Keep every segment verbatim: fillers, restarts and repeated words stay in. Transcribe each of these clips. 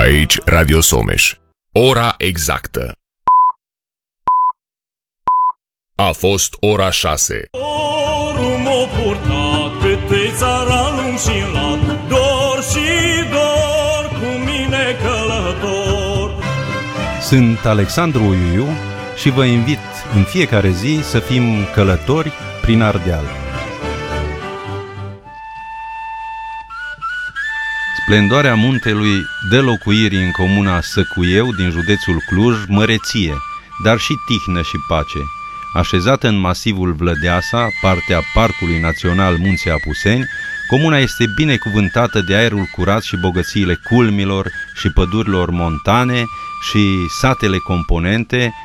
Aici Radio Someș. Ora exactă a fost ora șase. Dorul m-a purtat pe tăi țara lung și lat, dor și dor cu mine călător. Sunt Alexandru Uiuiu și vă invit în fiecare zi să fim călători prin Ardeal. Splendoarea muntelui dă locuirii în comuna Săcuieu din județul Cluj măreție, dar și tihnă și pace. Așezată în masivul Vlădeasa, partea Parcului Național Munții Apuseni, comuna este binecuvântată de aerul curat și bogățiile culmilor și pădurilor montane și satele componente,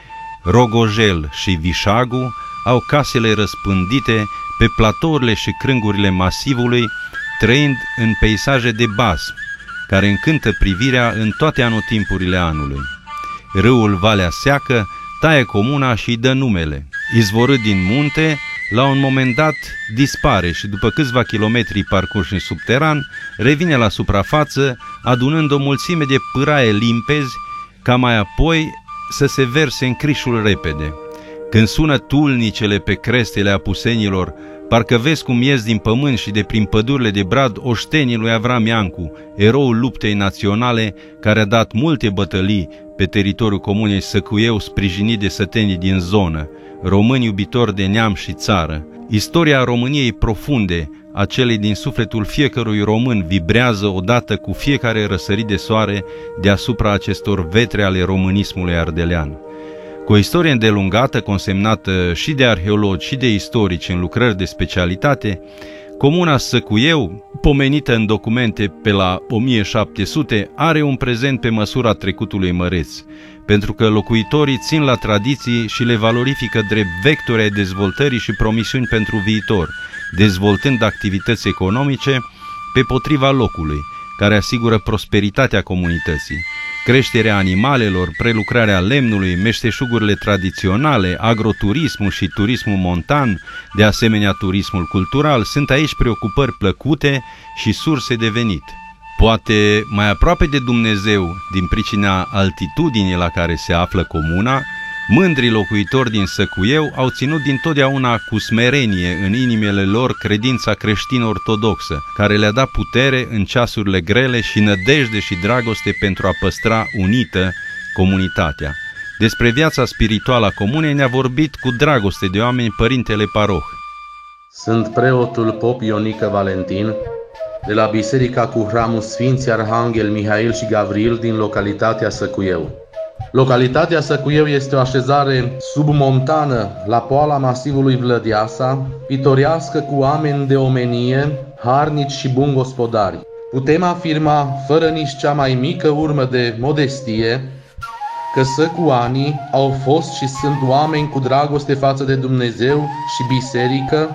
Rogojel și Vișagu au casele răspândite pe platourile și crângurile masivului, trăind în peisaje de basm, care încântă privirea în toate anotimpurile anului. Râul Valea Seacă taie comuna și îi dă numele. Izvorât din munte, la un moment dat dispare și după câțiva kilometri parcurși în subteran, revine la suprafață, adunând o mulțime de pâraie limpezi, ca mai apoi să se verse în crișul repede. Când sună tulnicele pe crestele apusenilor, parcă vezi cum ies din pământ și de prin pădurile de brad oștenii lui Avram Iancu, eroul luptei naționale care a dat multe bătălii pe teritoriul comunei Săcuieu, sprijinit de sătenii din zonă, români iubitori de neam și țară. Istoria României profunde, a celei din sufletul fiecărui român, vibrează odată cu fiecare răsărit de soare deasupra acestor vetre ale românismului ardelean. Cu o istorie îndelungată, consemnată și de arheologi și de istorici în lucrări de specialitate, comuna Săcuieu, pomenită în documente pe la o mie șapte sute, are un prezent pe măsura trecutului măreț, pentru că locuitorii țin la tradiții și le valorifică drept vectori ai dezvoltării și promisiuni pentru viitor, dezvoltând activități economice pe potriva locului, care asigură prosperitatea comunității. Creșterea animalelor, prelucrarea lemnului, meșteșugurile tradiționale, agroturismul și turismul montan, de asemenea turismul cultural, sunt aici preocupări plăcute și surse de venit. Poate mai aproape de Dumnezeu, din pricina altitudinii la care se află comuna, mândrii locuitori din Săcuieu au ținut dintotdeauna cu smerenie în inimile lor credința creștin-ortodoxă, care le-a dat putere în ceasurile grele și nădejde și dragoste pentru a păstra unită comunitatea. Despre viața spirituală a comunei ne-a vorbit cu dragoste de oameni părintele paroh. Sunt preotul Pop Ionică Valentin, de la Biserica cu Hramul Sfinții Arhanghel Mihail și Gavril din localitatea Săcuieu. Localitatea Săcuieu este o așezare submontană la poala masivului Vlădeasa, pitorească cu oameni de omenie, harnici și buni gospodari. Putem afirma, fără nici cea mai mică urmă de modestie, că săcuanii au fost și sunt oameni cu dragoste față de Dumnezeu și biserică,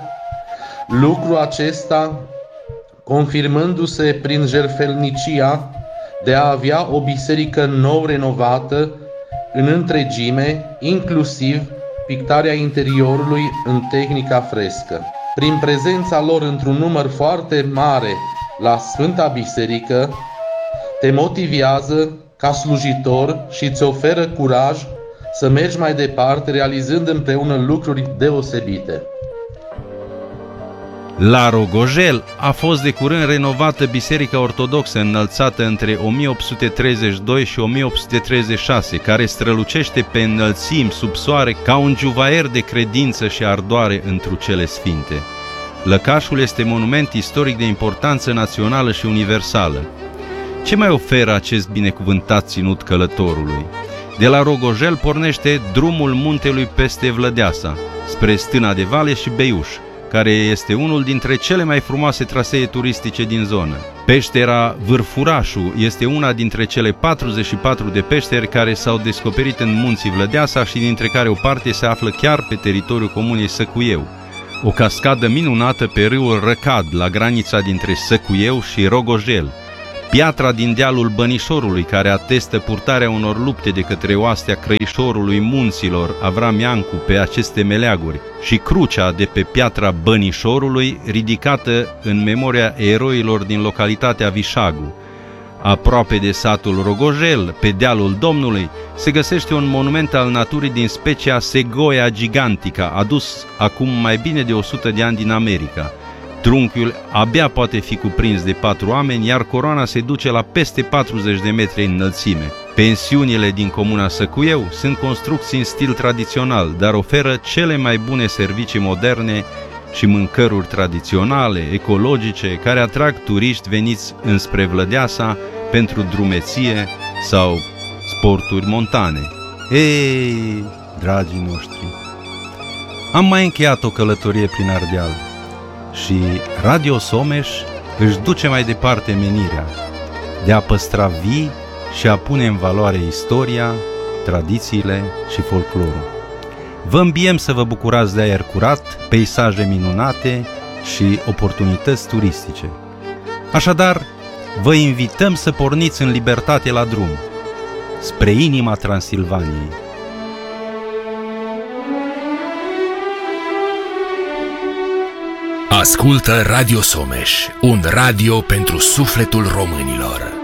lucru acesta confirmându-se prin jertfelnicia de a avea o biserică nou renovată în întregime, inclusiv pictarea interiorului în tehnica frescă. Prin prezența lor într-un număr foarte mare la Sfânta Biserică, te motivează ca slujitor și îți oferă curaj să mergi mai departe, realizând împreună lucruri deosebite. La Rogojel a fost de curând renovată Biserica Ortodoxă înălțată între o mie opt sute treizeci și doi și o mie opt sute treizeci și șase, care strălucește pe înălțimi sub soare ca un juvaier de credință și ardoare întru cele sfinte. Lăcașul este monument istoric de importanță națională și universală. Ce mai oferă acest binecuvântat ținut călătorului? De la Rogojel pornește drumul muntelui peste Vlădeasa, spre Stâna de Vale și Beiuș, care este unul dintre cele mai frumoase trasee turistice din zonă. Peștera Vârfurașu este una dintre cele patruzeci și patru de peșteri care s-au descoperit în munții Vlădeasa și dintre care o parte se află chiar pe teritoriul comunei Săcuieu. O cascadă minunată pe râul Răcad, la granița dintre Săcuieu și Rogojel. Piatra din dealul Bănișorului, care atestă purtarea unor lupte de către oastea Crăișorului Munților, Avram Iancu, pe aceste meleaguri, și crucea de pe piatra Bănișorului, ridicată în memoria eroilor din localitatea Vișagu. Aproape de satul Rogojel, pe dealul Domnului, se găsește un monument al naturii din specia Sequoia gigantica, adus acum mai bine de o sută de ani din America. Trunchiul abia poate fi cuprins de patru oameni, iar coroana se duce la peste patruzeci de metri în înălțime. Pensiunile din comuna Săcuieu sunt construcții în stil tradițional, dar oferă cele mai bune servicii moderne și mâncăruri tradiționale, ecologice, care atrag turiști veniți înspre Vlădeasa pentru drumeție sau sporturi montane. Ei, dragii noștri, am mai încheiat o călătorie prin Ardeal și Radio Someș își duce mai departe menirea de a păstra vii și a pune în valoare istoria, tradițiile și folclorul. Vă îmbiem să vă bucurați de aer curat, peisaje minunate și oportunități turistice. Așadar, vă invităm să porniți în libertate la drum, spre inima Transilvaniei. Ascultă Radio Someș, un radio pentru sufletul românilor.